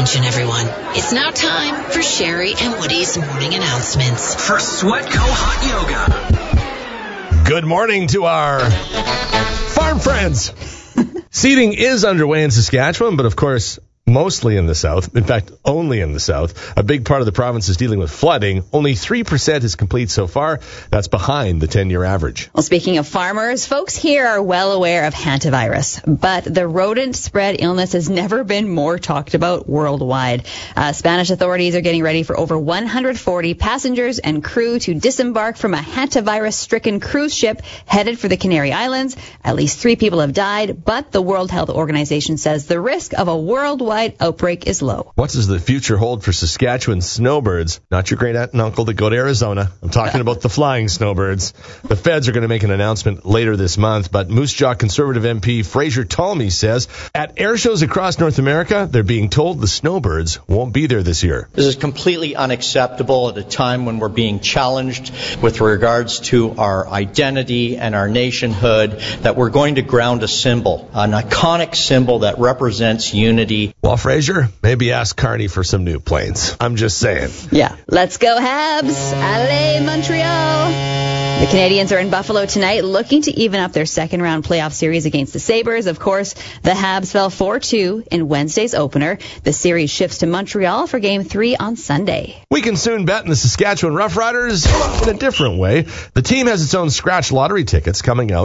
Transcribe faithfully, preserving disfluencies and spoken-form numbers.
attention, everyone. It's now time for Sherry and Woody's morning announcements. For Sweatco Hot Yoga. Good morning to our farm friends. Seeding is underway in Saskatchewan, but of course, mostly in the south. In fact, only in the south. A big part of the province is dealing with flooding. Only three percent is complete so far. That's behind the ten-year average. Well, speaking of farmers, folks here are well aware of hantavirus, but the rodent-spread illness has never been more talked about worldwide. Uh, Spanish authorities are getting ready for over one hundred forty passengers and crew to disembark from a hantavirus-stricken cruise ship headed for the Canary Islands. At least three people have died, but the World Health Organization says the risk of a worldwide outbreak is low. What does the future hold for Saskatchewan snowbirds? Not your great aunt and uncle that go to Arizona. I'm talking about the flying snowbirds. The feds are going to make an announcement later this month, but Moose Jaw Conservative M P Fraser Talmy says at air shows across North America, they're being told the snowbirds won't be there this year. This is completely unacceptable at a time when we're being challenged with regards to our identity and our nationhood, that we're going to ground a symbol, an iconic symbol that represents unity. Well, Fraser, maybe ask Carney for some new planes. I'm just saying. Yeah. Let's go, Habs. Allez, Montreal. The Canadiens are in Buffalo tonight looking to even up their second-round playoff series against the Sabres. Of course, the Habs fell four two in Wednesday's opener. The series shifts to Montreal for Game three on Sunday. We can soon bet in the Saskatchewan Roughriders in a different way. The team has its own scratch lottery tickets coming out